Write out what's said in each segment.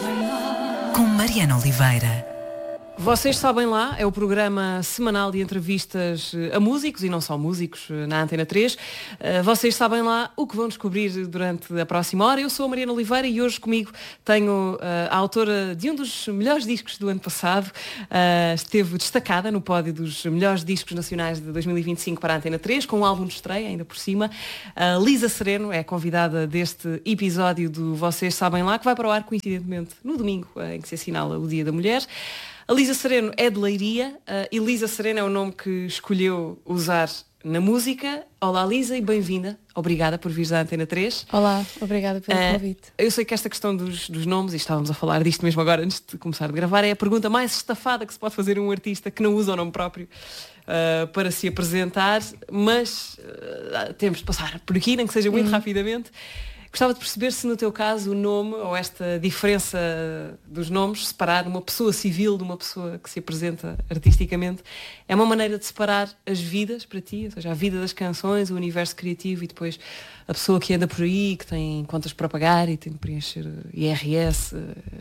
Com Mariana Oliveira. Vocês sabem lá, é o programa semanal de entrevistas a músicos e não só músicos na Antena 3. Vocês sabem lá o que vão descobrir durante a próxima hora. Eu sou a Mariana Oliveira e hoje comigo tenho a autora de um dos melhores discos do ano passado. Esteve destacada no pódio dos melhores discos nacionais de 2025 para a Antena 3, com um álbum de estreia, ainda por cima. Lisa Sereno é convidada deste episódio do Vocês Sabem Lá, que vai para o ar coincidentemente no domingo, em que se assinala o Dia da Mulher. A Lisa Sereno é de Leiria e Lisa Sereno é o nome que escolheu usar na música. Olá Lisa e bem-vinda. Obrigada por vir à Antena 3. Olá, obrigada pelo convite. Eu sei que esta questão dos nomes, e estávamos a falar disto mesmo agora antes de começar a gravar, é a pergunta mais estafada que se pode fazer a um artista que não usa o nome próprio para se apresentar, mas temos de passar por aqui, nem que seja muito rapidamente. Gostava de perceber se no teu caso o nome ou esta diferença dos nomes, separar uma pessoa civil de uma pessoa que se apresenta artisticamente, é uma maneira de separar as vidas para ti, ou seja, a vida das canções, o universo criativo e depois a pessoa que anda por aí, que tem contas para pagar e tem de preencher IRS,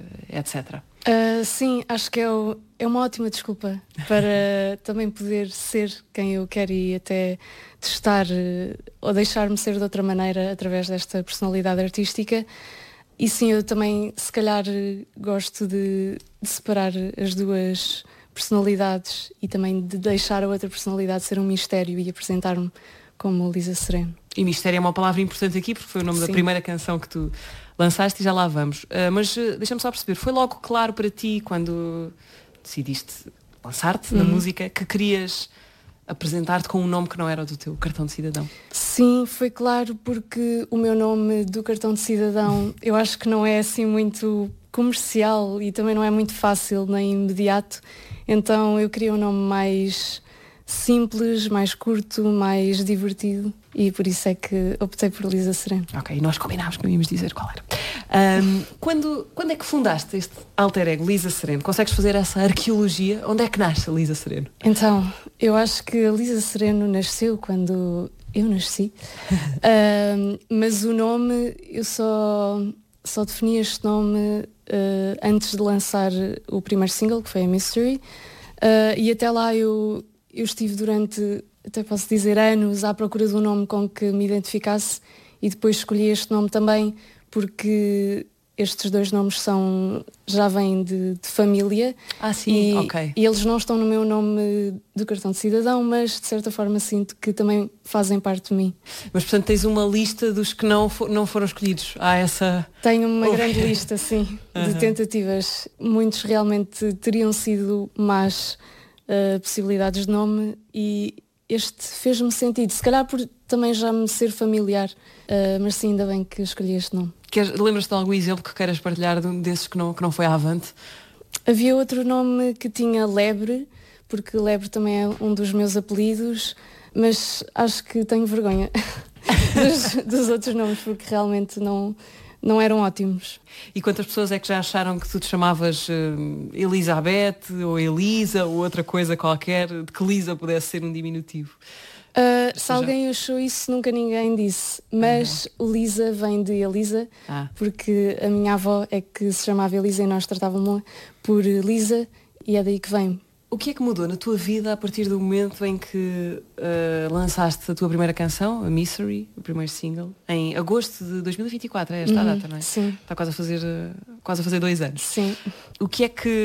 etc. Sim, acho que é uma ótima desculpa para também poder ser quem eu quero e até testar ou deixar-me ser de outra maneira através desta personalidade artística. E sim, eu também se calhar gosto de separar as duas personalidades e também de deixar a outra personalidade ser um mistério e apresentar-me como Lisa Sereno. E mistério é uma palavra importante aqui porque foi o nome da primeira canção que tu lançaste e já lá vamos. Mas deixa-me só perceber, foi logo claro para ti quando decidiste lançar-te na música que querias apresentar-te com um nome que não era o do teu cartão de cidadão? Sim, foi claro porque o meu nome do cartão de cidadão eu acho que não é assim muito comercial e também não é muito fácil nem imediato. Então eu queria um nome mais simples, mais curto, mais divertido e por isso é que optei por Lisa Sereno. Ok, e nós combinámos que não íamos dizer qual era. Quando é que fundaste este alter ego, Lisa Sereno? Consegues fazer essa arqueologia? Onde é que nasce a Lisa Sereno? Então, eu acho que a Lisa Sereno nasceu quando eu nasci, mas o nome, eu só defini este nome antes de lançar o primeiro single, que foi a Mystery, e até lá eu estive durante, até posso dizer, anos à procura de um nome com que me identificasse e depois escolhi este nome também porque estes dois nomes já vêm de família. Sim, ok. E eles não estão no meu nome do cartão de cidadão, mas de certa forma sinto que também fazem parte de mim. Mas portanto tens uma lista dos que não foram escolhidos? Tenho uma grande lista, sim, de tentativas. Muitos realmente teriam sido más possibilidades de nome e este fez-me sentido, se calhar por também já me ser familiar, mas sim, ainda bem que escolhi este nome. Lembras-te de algum exemplo que queiras partilhar de um desses que não foi avante? Havia outro nome que tinha Lebre, porque Lebre também é um dos meus apelidos, mas acho que tenho vergonha dos outros nomes porque realmente não eram ótimos. E quantas pessoas é que já acharam que tu te chamavas Elizabeth ou Elisa ou outra coisa qualquer, de que Lisa pudesse ser um diminutivo? Se alguém achou isso, nunca ninguém disse. Mas Lisa vem de Elisa, porque a minha avó é que se chamava Elisa e nós tratávamos por Lisa e é daí que vem. O que é que mudou na tua vida a partir do momento em que lançaste a tua primeira canção, a Mystery, o primeiro single, em agosto de 2024, é esta a data, não é? Sim. Está quase a fazer 2 anos. Sim. O que é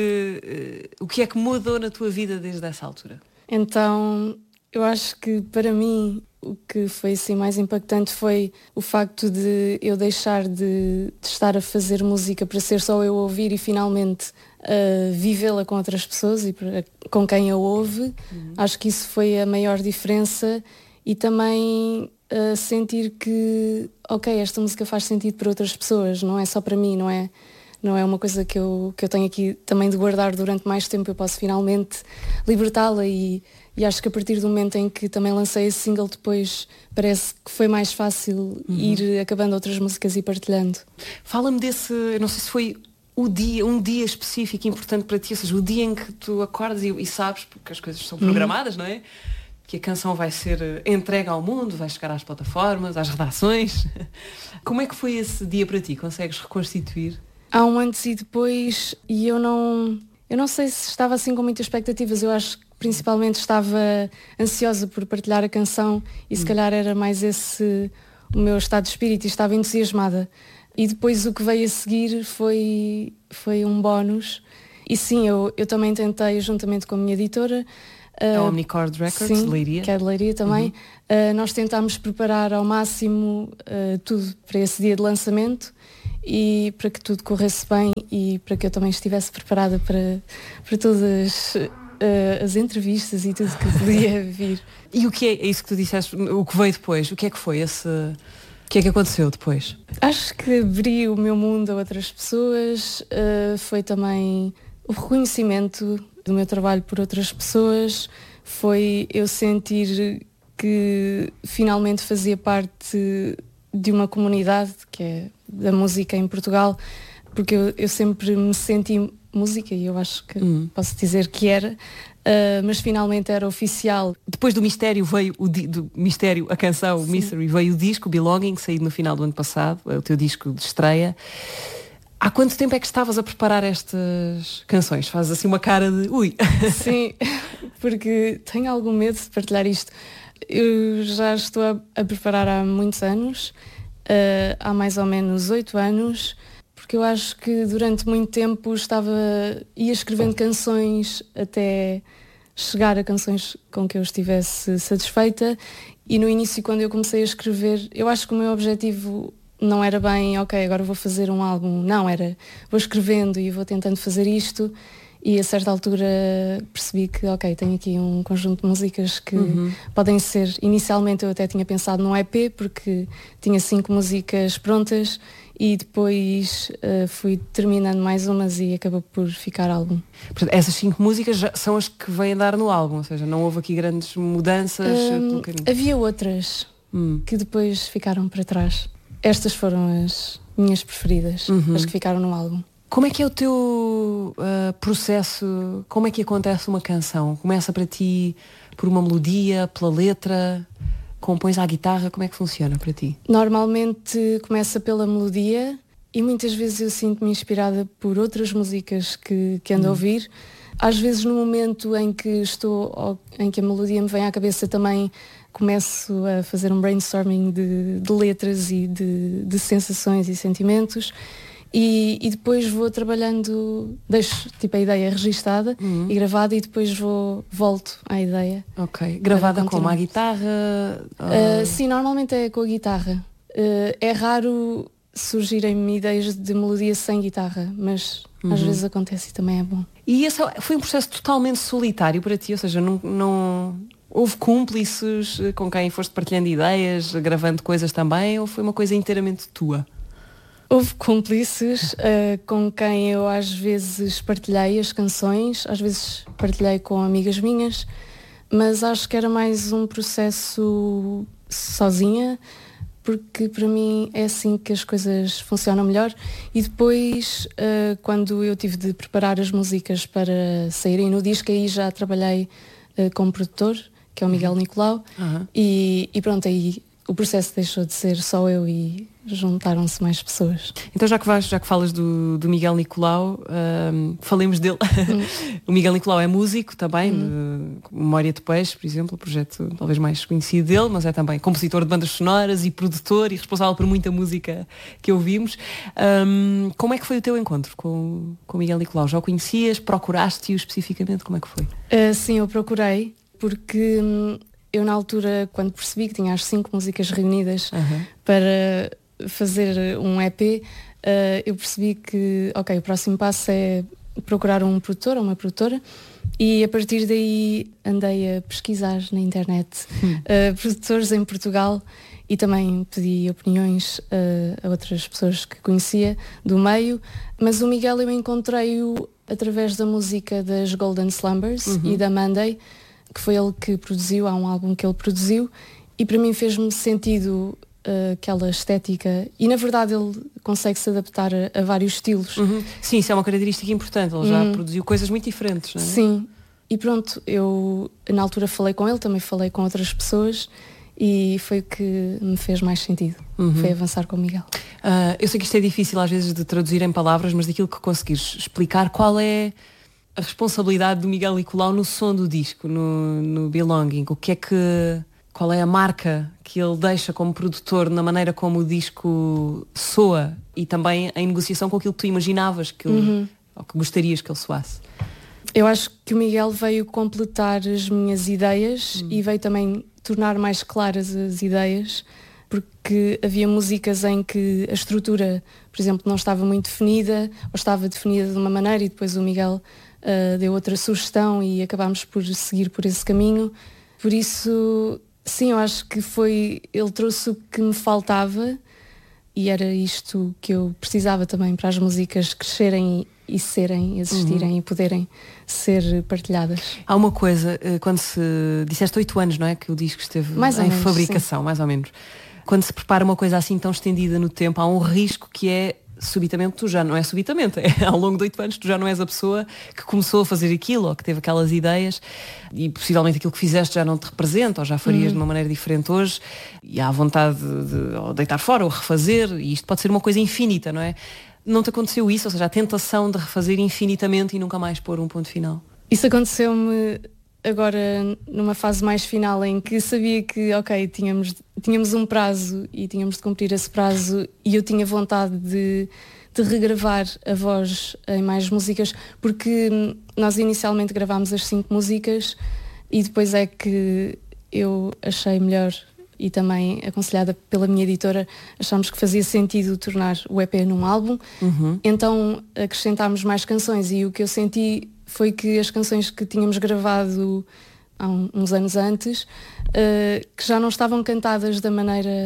que mudou na tua vida desde essa altura? Então, eu acho que para mim o que foi assim mais impactante foi o facto de eu deixar de estar a fazer música para ser só eu a ouvir e finalmente vivê-la com outras pessoas e com quem a ouve. Acho que isso foi a maior diferença e também sentir que, ok, esta música faz sentido para outras pessoas, não é só para mim, não é uma coisa que eu tenho aqui também de guardar durante mais tempo, eu posso finalmente libertá-la e acho que a partir do momento em que também lancei esse single depois parece que foi mais fácil ir acabando outras músicas e partilhando. Fala-me desse, eu não sei se foi um dia específico importante para ti, ou seja, o dia em que tu acordas e sabes, porque as coisas são programadas, não é? Que a canção vai ser entregue ao mundo, vai chegar às plataformas, às redações. Como é que foi esse dia para ti? Consegues reconstituir? Há um antes e depois e eu não sei se estava assim com muitas expectativas. Eu acho que principalmente estava ansiosa por partilhar a canção e se calhar era mais esse o meu estado de espírito e estava entusiasmada. E depois o que veio a seguir foi um bónus. E sim, eu também tentei, juntamente com a minha editora, a Omnicord Records, sim, de Leiria. que é de Leiria também, nós tentámos preparar ao máximo tudo para esse dia de lançamento e para que tudo corresse bem e para que eu também estivesse preparada para todas as entrevistas e tudo que podia vir. E o que é isso que tu disseste, o que veio depois? O que é que foi esse... O que é que aconteceu depois? Acho que abri o meu mundo a outras pessoas, foi também o reconhecimento do meu trabalho por outras pessoas, foi eu sentir que finalmente fazia parte de uma comunidade, que é da música em Portugal, porque eu sempre me senti música e eu acho que posso dizer que era, mas finalmente era oficial. Depois do Mistério veio do Mistério, a canção, o Mystery, veio o disco, o Belonging, saído no final do ano passado, é o teu disco de estreia. Há quanto tempo é que estavas a preparar estas canções? Fazes assim uma cara de ui. Sim, porque tenho algum medo de partilhar isto. Eu já estou a preparar há muitos anos, há mais ou menos 8 anos, porque eu acho que durante muito tempo ia escrevendo canções até chegar a canções com que eu estivesse satisfeita, e no início, quando eu comecei a escrever, eu acho que o meu objetivo não era bem, ok, agora vou fazer um álbum. Não, vou escrevendo e vou tentando fazer isto, e a certa altura percebi que, ok, tenho aqui um conjunto de músicas que podem ser, inicialmente eu até tinha pensado num EP, porque tinha 5 músicas prontas, e depois fui terminando mais umas e acabou por ficar álbum. Portanto, essas 5 músicas são as que vêm dar no álbum, ou seja, não houve aqui grandes mudanças? Havia outras que depois ficaram para trás. Estas foram as minhas preferidas, as que ficaram no álbum. Como é que é o teu processo? Como é que acontece uma canção? Começa para ti por uma melodia, pela letra? Compões à guitarra? Como é que funciona para ti? Normalmente começa pela melodia e muitas vezes eu sinto-me inspirada por outras músicas que ando a ouvir. Às vezes no momento em que em que a melodia me vem à cabeça também começo a fazer um brainstorming de letras e de sensações e sentimentos. E depois vou trabalhando, deixo tipo a ideia registada e gravada e depois volto à ideia. Ok. Gravada como? À guitarra? Sim, normalmente é com a guitarra. É raro surgirem-me ideias de melodia sem guitarra, mas às vezes acontece e também é bom. E esse foi um processo totalmente solitário para ti? Ou seja, não houve cúmplices com quem foste partilhando ideias, gravando coisas também, ou foi uma coisa inteiramente tua? Houve cúmplices com quem eu às vezes partilhei as canções, às vezes partilhei com amigas minhas, mas acho que era mais um processo sozinha, porque para mim é assim que as coisas funcionam melhor. E depois, quando eu tive de preparar as músicas para saírem no disco, aí já trabalhei com um produtor, que é o Miguel Nicolau, e pronto, aí o processo deixou de ser só eu e juntaram-se mais pessoas. Então já que falas do Miguel Nicolau, falemos dele. O Miguel Nicolau é músico também, de Memória de Peixe, por exemplo, o projeto talvez mais conhecido dele, mas é também compositor de bandas sonoras e produtor e responsável por muita música que ouvimos. Como é que foi o teu encontro com o Miguel Nicolau? Já o conhecias? Procuraste-o especificamente? Como é que foi? Sim, eu procurei, porque eu na altura, quando percebi que tinha as 5 músicas reunidas para fazer um EP, eu percebi que, ok, o próximo passo é procurar um produtor ou uma produtora, e a partir daí andei a pesquisar na internet produtores em Portugal e também pedi opiniões a outras pessoas que conhecia do meio, mas o Miguel eu encontrei-o através da música das Golden Slumbers e da Monday, que foi ele que produziu, há um álbum que ele produziu, e para mim fez-me sentido aquela estética, e na verdade ele consegue se adaptar a vários estilos. Sim, isso é uma característica importante, ele já produziu coisas muito diferentes, não é? Sim, e pronto, eu na altura falei com ele, também falei com outras pessoas, e foi o que me fez mais sentido, foi avançar com o Miguel. Eu sei que isto é difícil às vezes de traduzir em palavras, mas daquilo que conseguires explicar, qual é a responsabilidade do Miguel Nicolau no som do disco, no Belonging? Qual é a marca que ele deixa como produtor na maneira como o disco soa e também em negociação com aquilo que tu imaginavas ou que gostarias que ele soasse? Eu acho que o Miguel veio completar as minhas ideias e veio também tornar mais claras as ideias, porque havia músicas em que a estrutura, por exemplo, não estava muito definida ou estava definida de uma maneira e depois o Miguel deu outra sugestão e acabámos por seguir por esse caminho. Por isso, sim, eu acho que ele trouxe o que me faltava e era isto que eu precisava também para as músicas crescerem e existirem e poderem ser partilhadas. Há uma coisa, quando se... Disseste 8 anos, não é? Que o disco esteve em fabricação, mais ou menos. Quando se prepara uma coisa assim tão estendida no tempo, há um risco que é subitamente, tu já não é subitamente, ao longo de 8 anos tu já não és a pessoa que começou a fazer aquilo ou que teve aquelas ideias e possivelmente aquilo que fizeste já não te representa ou já farias de uma maneira diferente hoje e há vontade de ou deitar fora ou refazer, e isto pode ser uma coisa infinita, não é? Não te aconteceu isso? Ou seja, a tentação de refazer infinitamente e nunca mais pôr um ponto final? Isso aconteceu-me agora numa fase mais final em que sabia que, ok, tínhamos um prazo e tínhamos de cumprir esse prazo e eu tinha vontade de regravar a voz em mais músicas, porque nós inicialmente gravámos as 5 músicas e depois é que eu achei melhor e também aconselhada pela minha editora, achámos que fazia sentido tornar o EP num álbum, então acrescentámos mais canções e o que eu senti foi que as canções que tínhamos gravado há uns anos antes, que já não estavam cantadas de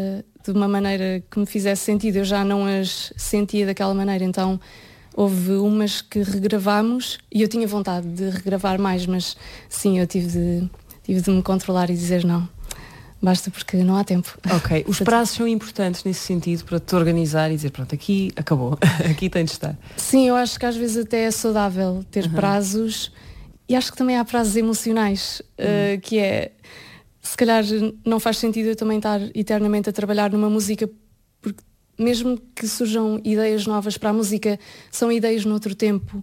uma maneira que me fizesse sentido, eu já não as sentia daquela maneira, então houve umas que regravámos e eu tinha vontade de regravar mais, mas sim, eu tive de me controlar e dizer não. Basta porque não há tempo. Ok, os prazos são importantes nesse sentido para te organizar e dizer pronto, aqui acabou, aqui tem de estar. Sim, eu acho que às vezes até é saudável ter prazos e acho que também há prazos emocionais, que é, se calhar não faz sentido eu também estar eternamente a trabalhar numa música porque mesmo que surjam ideias novas para a música, são ideias noutro tempo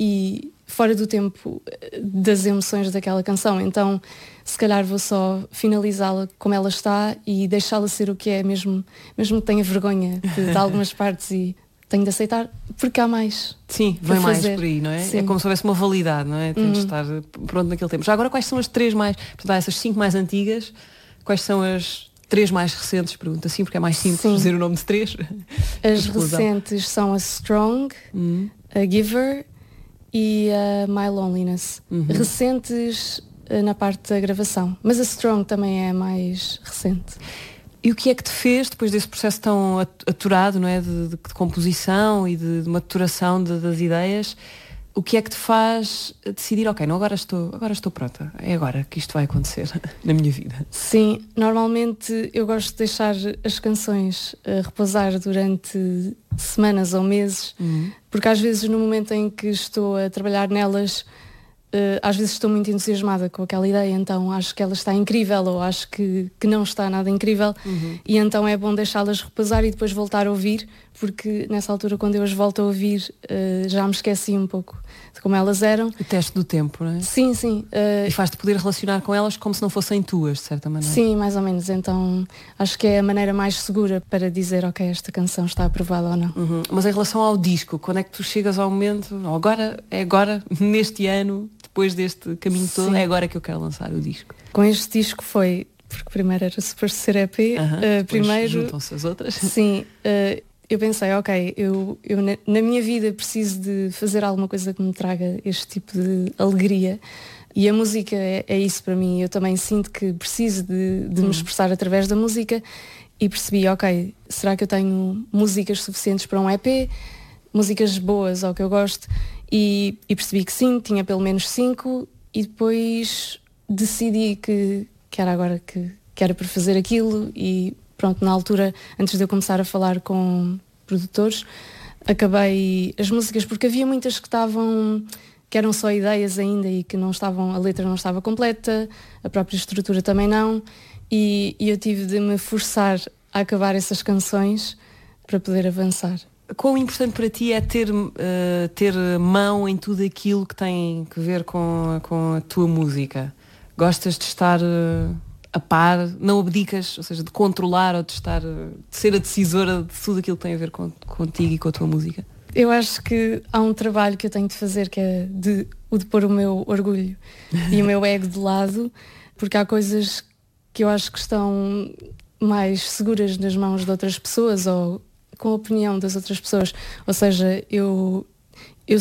e fora do tempo das emoções daquela canção, então se calhar vou só finalizá-la como ela está e deixá-la ser o que é, mesmo que tenha vergonha de algumas partes e tenho de aceitar, porque há mais. Sim, vem mais por aí, não é? Sim. É como se houvesse uma validade, não é? Tens de estar pronto naquele tempo. Já agora, quais são as 3 mais... Portanto, há essas 5 mais antigas, quais são as 3 mais recentes? Pergunta assim, porque é mais simples dizer o nome de 3. As recentes são a Strong, a Giver e a My Loneliness. Recentes na parte da gravação, mas a Strong também é mais recente. E o que é que te fez, depois desse processo tão aturado, não é? De composição e de maturação das ideias, o que é que te faz decidir, ok, não, agora estou pronta, é agora que isto vai acontecer na minha vida? Sim, normalmente eu gosto de deixar as canções repousar durante semanas ou meses, porque às vezes no momento em que estou a trabalhar nelas, às vezes estou muito entusiasmada com aquela ideia, então acho que ela está incrível ou acho que não está nada incrível e então é bom deixá-las repousar e depois voltar a ouvir, porque nessa altura quando eu as volto a ouvir já me esqueci um pouco de como elas eram. O teste do tempo, não é? Sim, sim. E faz-te poder relacionar com elas como se não fossem tuas, de certa maneira. Sim, mais ou menos. Então acho que é a maneira mais segura para dizer, ok, esta canção está aprovada ou não. Mas em relação ao disco, quando é que tu chegas ao momento, é agora, neste ano, depois deste caminho todo, é agora que eu quero lançar o disco? Com este disco foi, porque primeiro era suposto ser EP, primeiro juntam-se as outras. Sim, eu pensei, ok, eu na minha vida preciso de fazer alguma coisa que me traga este tipo de alegria e a música é isso para mim. Eu também sinto que preciso de me expressar através da música e percebi, ok, será que eu tenho músicas suficientes para um EP? Músicas boas ao que eu gosto? E percebi que sim, tinha pelo menos 5 e depois decidi que era agora que era para fazer aquilo e pronto, na altura, antes de eu começar a falar com produtores, acabei as músicas, porque havia muitas que eram só ideias ainda e que não estavam, a letra não estava completa, a própria estrutura também não, e eu tive de me forçar a acabar essas canções para poder avançar. Quão importante para ti é ter mão em tudo aquilo que tem que ver com a tua música? Gostas de estar a par, não abdicas, ou seja, de controlar ou de ser a decisora de tudo aquilo que tem a ver contigo e com a tua música? Eu acho que há um trabalho que eu tenho de fazer, que é o de pôr o meu orgulho e o meu ego de lado, porque há coisas que eu acho que estão mais seguras nas mãos de outras pessoas ou com a opinião das outras pessoas. Ou seja, eu